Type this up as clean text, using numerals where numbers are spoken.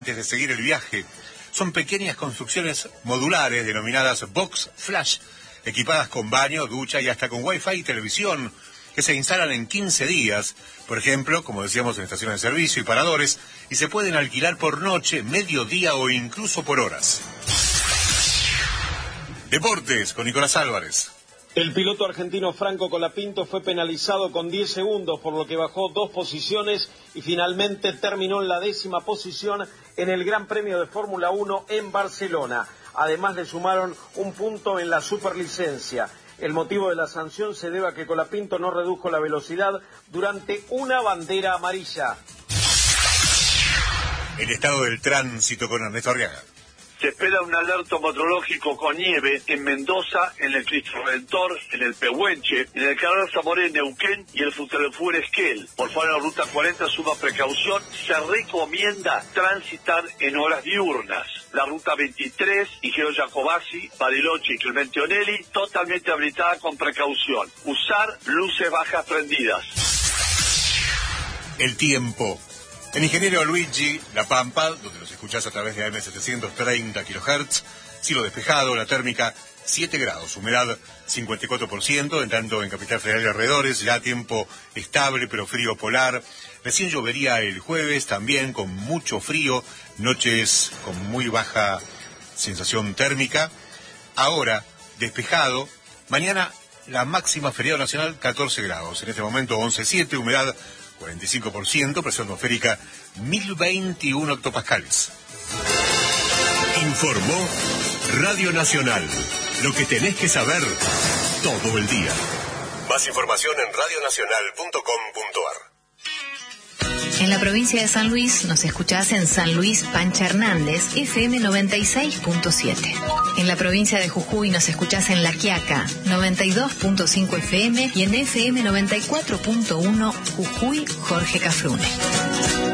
Antes de seguir el viaje, son pequeñas construcciones modulares denominadas Box Flash, equipadas con baño, ducha y hasta con Wi-Fi y televisión, que se instalan en 15 días, por ejemplo, como decíamos, en estaciones de servicio y paradores, y se pueden alquilar por noche, mediodía o incluso por horas. Deportes con Nicolás Álvarez. El piloto argentino Franco Colapinto fue penalizado con 10 segundos, por lo que bajó 2 posiciones y finalmente terminó en la 10ª posición en el Gran Premio de Fórmula 1 en Barcelona. Además le sumaron un punto en la superlicencia. El motivo de la sanción se debe a que Colapinto no redujo la velocidad durante una bandera amarilla. El estado del tránsito con Ernesto Arriaga. Se espera un alerta meteorológico con nieve en Mendoza, en el Cristo Redentor, en el Pehuenche, en el Canal Zamoré, Neuquén y el Futelefur Esquel. Por favor, en la ruta 40 suma precaución. Se recomienda transitar en horas diurnas. La ruta 23, Igeo Jacobasi, Bariloche y Clemente Onelli, totalmente habilitada con precaución. Usar luces bajas prendidas. El tiempo. En Ingeniero Luigi, La Pampa, donde los escuchás a través de AM 730 kHz, cielo despejado, la térmica 7 grados, humedad 54%, en tanto en Capital Federal y alrededores, ya tiempo estable pero frío polar. Recién llovería el jueves, también con mucho frío, noches con muy baja sensación térmica. Ahora, despejado, mañana la máxima feriado nacional 14 grados, en este momento 11,7, humedad 45%, presión atmosférica 1021 hectopascales. Informó Radio Nacional. Lo que tenés que saber todo el día. Más información en radionacional.com.ar. En la provincia de San Luis nos escuchás en San Luis Pancha Hernández, FM 96.7. En la provincia de Jujuy nos escuchás en La Quiaca, 92.5 FM y en FM 94.1 Jujuy Jorge Cafrune.